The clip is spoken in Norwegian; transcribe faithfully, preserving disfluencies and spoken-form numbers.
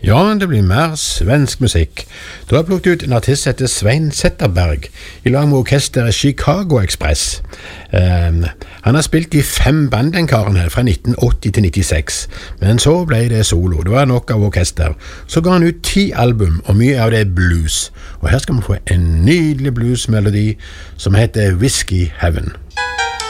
Ja, det blir mer svensk musikk. Da har jeg plukket ut en artist som heter Svein Zetterberg, i lag med orkesteret Chicago Express. Um, han har spilt i fem band, den karen her, fra nitten åtti til nittiseks, men så ble det solo. Det var nok av orkester. Så ga han ut ti album, og mye av det er blues. Og her skal vi få en nydelig bluesmelodi som heter Whiskey Heaven.